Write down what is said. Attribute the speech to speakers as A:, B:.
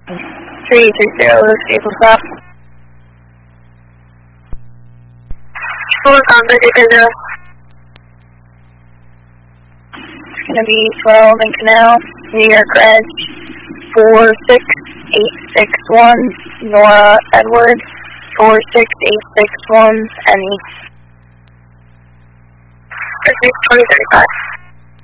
A: 330, vehicle stop.
B: Full contact, Division.
A: It's going to be 12 and Canal, New York Red, 46861, Nora Edward, 46861, NE.
B: 2035.